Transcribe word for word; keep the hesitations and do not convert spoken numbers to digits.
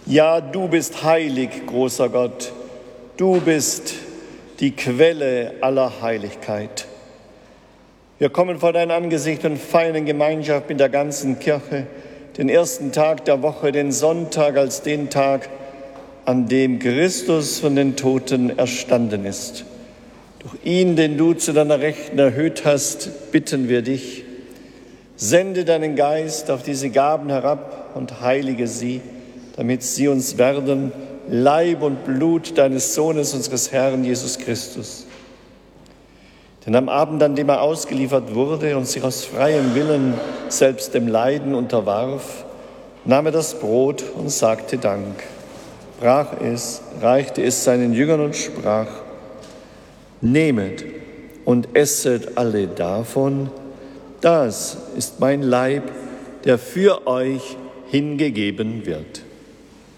Ja, du bist heilig, großer Gott. Du bist die Quelle aller Heiligkeit. Wir kommen vor dein Angesicht und feiern in Gemeinschaft mit der ganzen Kirche den ersten Tag der Woche, den Sonntag, als den Tag, an dem Christus von den Toten erstanden ist. Durch ihn, den du zu deiner Rechten erhöht hast, bitten wir dich, sende deinen Geist auf diese Gaben herab und heilige sie, damit sie uns werden, Leib und Blut deines Sohnes, unseres Herrn Jesus Christus. Denn am Abend, an dem er ausgeliefert wurde und sich aus freiem Willen selbst dem Leiden unterwarf, nahm er das Brot und sagte Dank, brach es, reichte es seinen Jüngern und sprach, nehmet und esset alle davon, das ist mein Leib, der für euch hingegeben wird.